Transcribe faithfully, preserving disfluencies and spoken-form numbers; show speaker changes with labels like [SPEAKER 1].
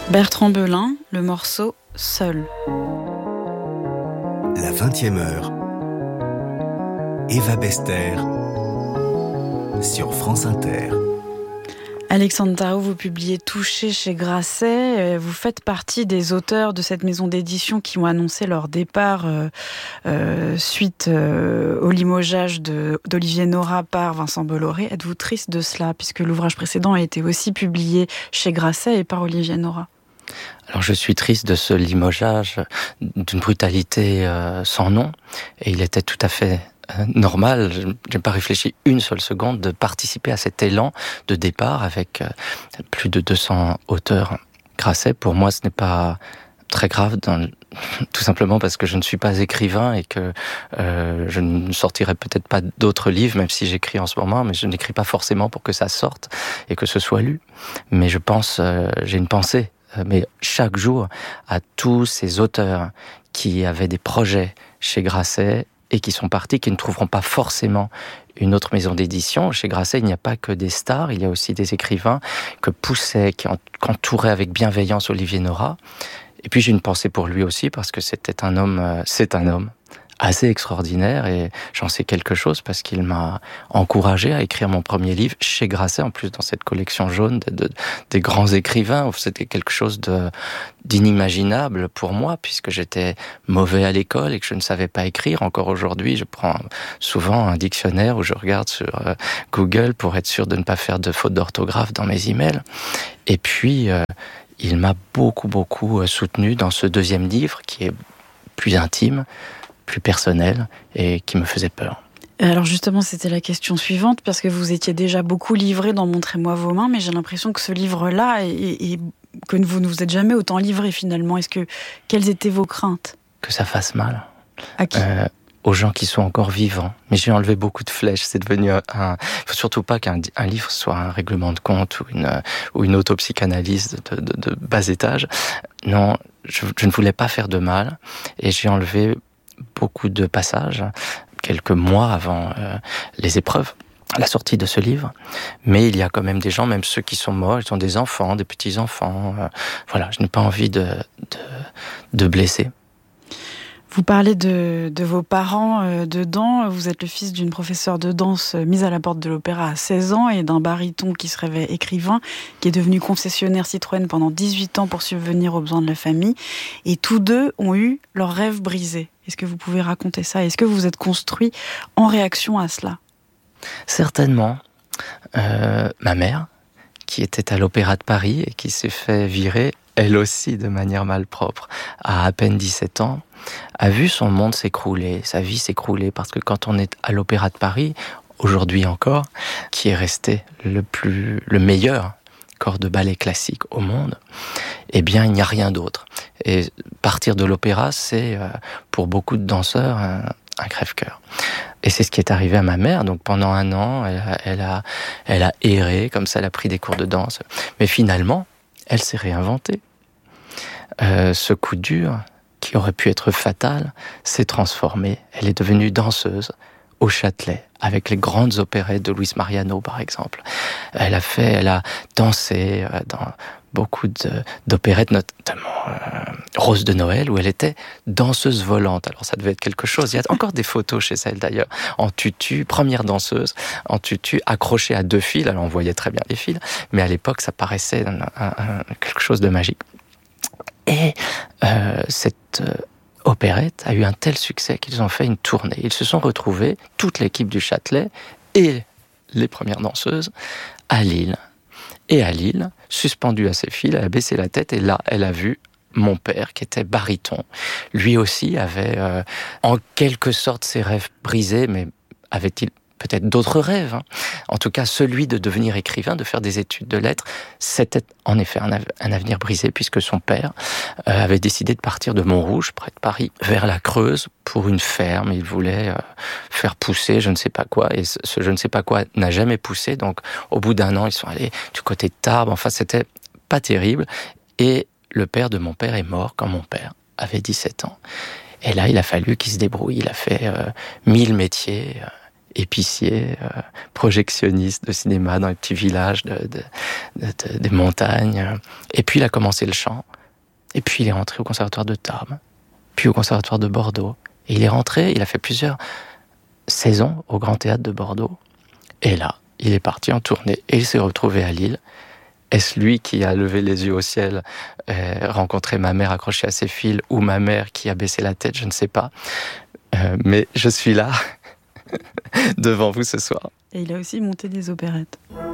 [SPEAKER 1] Bertrand Belin, le morceau « Seul ».
[SPEAKER 2] La vingtième heure, Eva Bester, sur France Inter.
[SPEAKER 1] Alexandre Tarot, vous publiez Touché chez Grasset. Vous faites partie des auteurs de cette maison d'édition qui ont annoncé leur départ euh, euh, suite euh, au limogeage de, d'Olivier Nora par Vincent Bolloré. Êtes-vous triste de cela, puisque l'ouvrage précédent a été aussi publié chez Grasset et par Olivier Nora?
[SPEAKER 3] Alors je suis triste de ce limogeage d'une brutalité euh, sans nom, et il était tout à fait euh, normal, je n'ai pas réfléchi une seule seconde, de participer à cet élan de départ avec euh, plus de deux cents auteurs. Grasset, pour moi, ce n'est pas très grave, dans, tout simplement parce que je ne suis pas écrivain et que euh, je ne sortirai peut-être pas d'autres livres, même si j'écris en ce moment, mais je n'écris pas forcément pour que ça sorte et que ce soit lu. Mais je pense, euh, j'ai une pensée, mais chaque jour, à tous ces auteurs qui avaient des projets chez Grasset et qui sont partis, qui ne trouveront pas forcément une autre maison d'édition. Chez Grasset, il n'y a pas que des stars, il y a aussi des écrivains que poussait, qui entouraient avec bienveillance Olivier Nora. Et puis j'ai une pensée pour lui aussi, parce que c'était un homme, euh, c'est un homme assez extraordinaire, et j'en sais quelque chose parce qu'il m'a encouragé à écrire mon premier livre chez Grasset, en plus dans cette collection jaune de, de, des grands écrivains. C'était quelque chose de, d'inimaginable pour moi, puisque j'étais mauvais à l'école et que je ne savais pas écrire. Encore aujourd'hui, je prends souvent un dictionnaire où je regarde sur euh, Google pour être sûr de ne pas faire de fautes d'orthographe dans mes emails. Et puis, euh, il m'a beaucoup, beaucoup soutenu dans ce deuxième livre qui est plus intime, plus personnel et qui me faisait peur.
[SPEAKER 1] Alors justement, c'était la question suivante, parce que vous étiez déjà beaucoup livré dans Montrez-moi vos mains, mais j'ai l'impression que ce livre-là, est, est, que vous ne vous êtes jamais autant livré finalement. Est-ce que, quelles étaient vos craintes?
[SPEAKER 3] Que ça fasse mal.
[SPEAKER 1] À qui?
[SPEAKER 3] euh, Aux gens qui sont encore vivants. Mais j'ai enlevé beaucoup de flèches. C'est devenu un... Il faut surtout pas qu'un un livre soit un règlement de compte ou une, ou une autopsychanalyse de, de, de bas étage. Non, je, je ne voulais pas faire de mal, et j'ai enlevé beaucoup de passages, quelques mois avant euh, les épreuves, la sortie de ce livre. Mais il y a quand même des gens, même ceux qui sont morts, ils ont des enfants, des petits-enfants. Euh, voilà, je n'ai pas envie de, de, de blesser.
[SPEAKER 1] Vous parlez de, de vos parents euh, dedans. Vous êtes le fils d'une professeure de danse euh, mise à la porte de l'opéra à seize ans et d'un baryton qui se rêvait écrivain, qui est devenu concessionnaire Citroën pendant dix-huit ans pour subvenir aux besoins de la famille. Et tous deux ont eu leur rêve brisé. Est-ce que vous pouvez raconter ça? Est-ce que vous vous êtes construit en réaction à cela?
[SPEAKER 3] Certainement. Euh, ma mère, qui était à l'Opéra de Paris et qui s'est fait virer, elle aussi de manière malpropre, à à peine dix-sept ans, a vu son monde s'écrouler, sa vie s'écrouler, parce que quand on est à l'Opéra de Paris, aujourd'hui encore, qui est resté le plus, le meilleur corps de ballet classique au monde, eh bien, il n'y a rien d'autre. Et partir de l'opéra, c'est, euh, pour beaucoup de danseurs, un, un crève-cœur. Et c'est ce qui est arrivé à ma mère. Donc, pendant un an, elle a, elle a, elle a erré, comme ça, elle a pris des cours de danse. Mais finalement, elle s'est réinventée. Euh, ce coup dur, qui aurait pu être fatal, s'est transformé. Elle est devenue danseuse au Châtelet, avec les grandes opérettes de Luis Mariano, par exemple. Elle a fait, elle a dansé dans beaucoup de, d'opérettes, notamment euh, Rose de Noël, où elle était danseuse volante. Alors ça devait être quelque chose. Il y a encore des photos chez elle, d'ailleurs, en tutu, première danseuse, en tutu, accrochée à deux fils. Alors on voyait très bien les fils, mais à l'époque, ça paraissait un, un, un, quelque chose de magique. Et euh, cette euh, opérette a eu un tel succès qu'ils ont fait une tournée. Ils se sont retrouvés, toute l'équipe du Châtelet et les premières danseuses, à Lille. Et à Lille, suspendue à ses fils, elle a baissé la tête et là, elle a vu mon père, qui était baryton. Lui aussi avait, euh, en quelque sorte, ses rêves brisés, mais avait-il peut-être d'autres rêves, hein. En tout cas, celui de devenir écrivain, de faire des études de lettres, c'était en effet un, av- un avenir brisé, puisque son père euh, avait décidé de partir de Montrouge, près de Paris, vers la Creuse, pour une ferme. Il voulait euh, faire pousser je ne sais pas quoi, et ce, ce je ne sais pas quoi n'a jamais poussé. Donc, au bout d'un an, ils sont allés du côté de Tarbes. Enfin, c'était pas terrible. Et le père de mon père est mort quand mon père avait dix-sept ans. Et là, il a fallu qu'il se débrouille. Il a fait euh, mille métiers... Euh, épicier, euh, projectionniste de cinéma dans les petits villages de, de, de, de, des montagnes. Et puis il a commencé le chant. Et puis il est rentré au conservatoire de Tarbes, puis au conservatoire de Bordeaux. Et il est rentré, il a fait plusieurs saisons au Grand Théâtre de Bordeaux. Et là, il est parti en tournée et il s'est retrouvé à Lille. Est-ce lui qui a levé les yeux au ciel, euh, rencontré ma mère accrochée à ses fils, ou ma mère qui a baissé la tête, je ne sais pas. Euh, mais je suis là, devant vous ce soir.
[SPEAKER 1] Et il a aussi monté des opérettes.